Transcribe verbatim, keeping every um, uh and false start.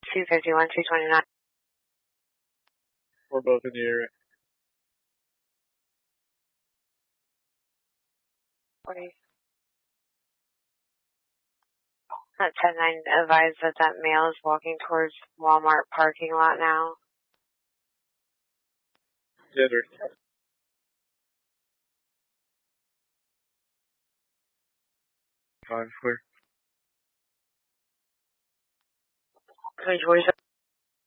two fifty-one, two twenty-nine. We're both in the area. forty. At ten nine, advise that that male is walking towards Walmart parking lot now. Yeah, they're five clear. twenty twenty-seven.